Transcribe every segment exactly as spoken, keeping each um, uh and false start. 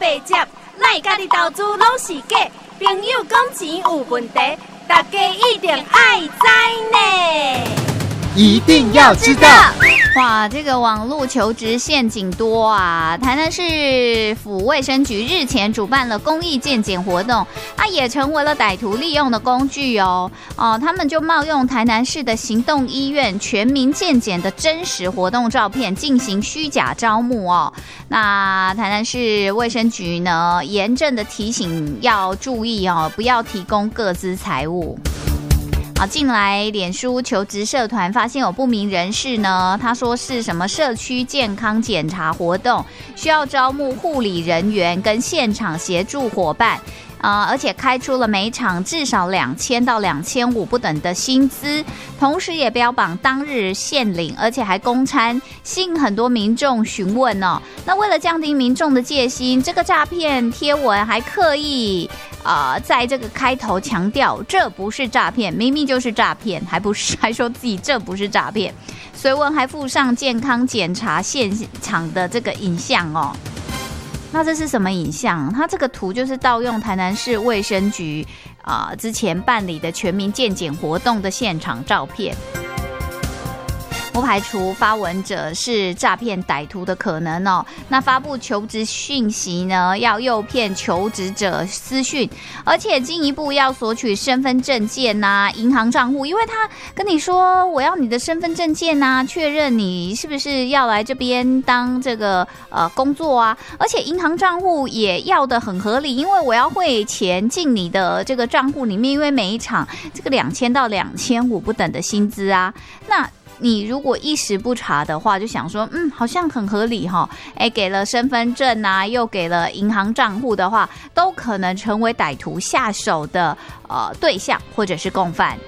白接，咱家己投资拢是假，朋友讲钱有问题，大家一定爱知呢。 一定要知道！ 哇，这个网络求职陷阱多啊！台南市府卫生局日前主办了公益健检活动，它也成为了歹徒利用的工具哦。哦，他们就冒用台南市的行动医院全民健检的真实活动照片进行虚假招募哦。那台南市卫生局呢，严正的提醒要注意哦，不要提供个资财物。好，近来脸书求职社团发现有不明人士呢，他说是什么社区健康检查活动，需要招募护理人员跟现场协助伙伴。呃，而且开出了每场至少两千到两千五不等的薪资，同时也标榜当日现领，而且还公餐，吸引很多民众询问哦。那为了降低民众的戒心，这个诈骗贴文还刻意呃在这个开头强调这不是诈骗，明明就是诈骗，还不是还说自己这不是诈骗。随文还附上健康检查现场的这个影像哦。那这是什么影像？它这个图就是盗用台南市卫生局啊、呃、之前办理的全民健检活动的现场照片。不排除发文者是诈骗歹徒的可能哦。那发布求职讯息呢，要诱骗求职者私讯，而且进一步要索取身份证件呐、啊、银行账户，因为他跟你说我要你的身份证件呐、啊，确认你是不是要来这边当这个呃工作啊，而且银行账户也要的很合理，因为我要汇钱进你的这个账户里面，因为每一场这个两千到两千五不等的薪资啊，那。你如果一时不查的话，就想说，嗯，好像很合理哈，哎，给了身份证啊，又给了银行账户的话，都可能成为歹徒下手的呃对象或者是共犯。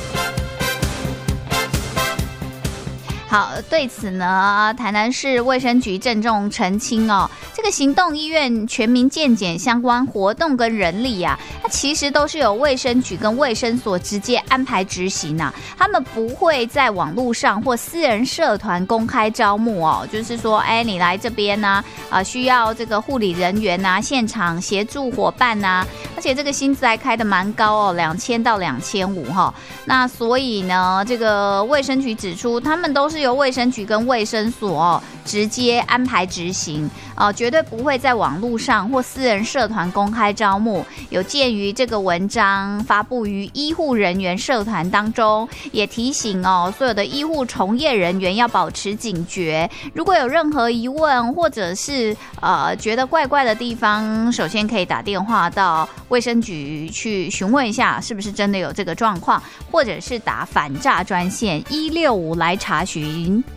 好，对此呢，台南市卫生局郑重澄清哦，这个行动医院全民健检相关活动跟人力啊，它其实都是由卫生局跟卫生所直接安排执行啊，他们不会在网络上或私人社团公开招募哦，就是说，哎，你来这边呢、啊，啊，需要这个护理人员啊，现场协助伙伴啊，而且这个薪资还开得蛮高哦，两千到两千五哈，那所以呢，这个卫生局指出，他们都是由卫生局跟卫生所、哦、直接安排执行、呃、绝对不会在网络上或私人社团公开招募。有鉴于这个文章发布于医护人员社团当中，也提醒哦，所有的医护从业人员要保持警觉。如果有任何疑问或者是呃觉得怪怪的地方，首先可以打电话到卫生局去询问一下，是不是真的有这个状况，或者是打反诈专线一六五来查询。